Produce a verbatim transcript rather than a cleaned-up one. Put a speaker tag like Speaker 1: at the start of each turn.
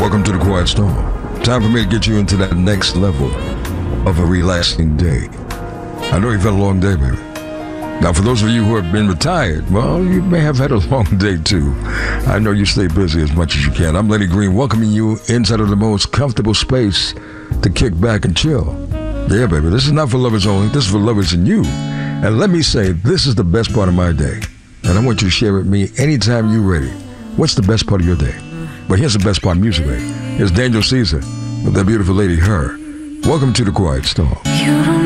Speaker 1: Welcome to the Quiet Storm. Time for me to get you into that next level of a relaxing day. I know you've had a long day, baby. Now, for those of you who have been retired, well, you may have had a long day, too. I know you stay busy as much as you can. I'm Lenny Green, welcoming you inside of the most comfortable space to kick back and chill. Yeah, baby, this is not for lovers only. This is for lovers in you. And let me say, this is the best part of my day. And I want you to share with me anytime you're ready. What's the best part of your day? But here's the best part musically. Here's Daniel Caesar with that beautiful lady, Her. Welcome to the Quiet Storm.
Speaker 2: You don't